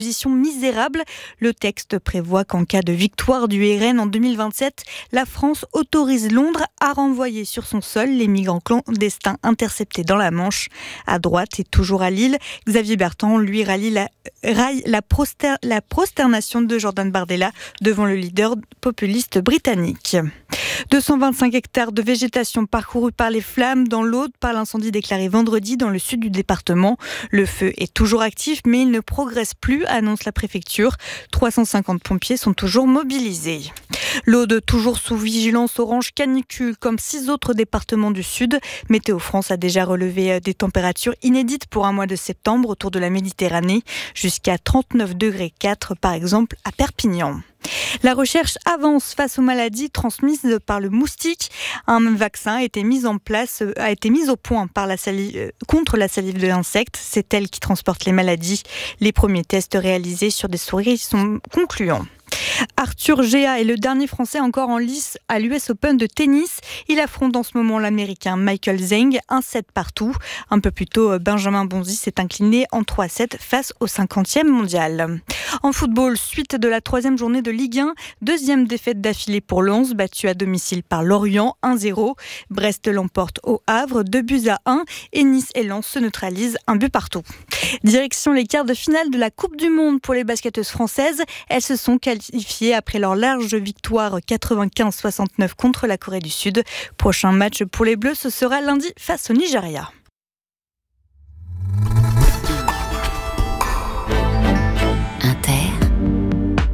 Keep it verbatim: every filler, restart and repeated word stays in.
Position misérable. Le texte prévoit qu'en cas de victoire du R N en deux mille vingt-sept, la France autorise Londres à renvoyer sur son sol les migrants clandestins interceptés dans la Manche. À droite et toujours à Lille, Xavier Bertrand, lui, rallie la, raille la, proster, la prosternation de Jordan Bardella devant le leader populiste britannique. deux cent vingt-cinq hectares de végétation parcourus par les flammes dans l'Aude par l'incendie déclaré vendredi dans le sud du département. Le feu est toujours actif, mais il ne progresse plus, annonce la préfecture. trois cent cinquante pompiers sont toujours mobilisés. L'Aude toujours sous vigilance orange canicule comme six autres départements du sud. Météo France a déjà relevé des températures inédites pour un mois de septembre autour de la Méditerranée, jusqu'à trente-neuf degrés quatre par exemple à Perpignan. La recherche avance face aux maladies transmises par le moustique. Un vaccin a été mis en place, a été mis au point par la salive, contre la salive de l'insecte. C'est elle qui transporte les maladies. Les premiers tests réalisés sur des souris sont concluants. Arthur Gea est le dernier Français encore en lice à l'U S Open de tennis. Il affronte en ce moment l'Américain Michael Zheng, un set partout. Un peu plus tôt, Benjamin Bonzi s'est incliné en trois sept face au cinquantième mondial. En football, suite de la troisième journée de Ligue un, deuxième défaite d'affilée pour Lens, battu à domicile par Lorient un zéro. Brest l'emporte au Havre, deux buts à un, et Nice et Lens se neutralisent un but partout. Direction les quarts de finale de la Coupe du Monde pour les basketteuses françaises. Elles se sont qualifiées après leur large victoire quatre-vingt-quinze à soixante-neuf contre la Corée du Sud. Prochain match pour les Bleus, ce sera lundi face au Nigeria.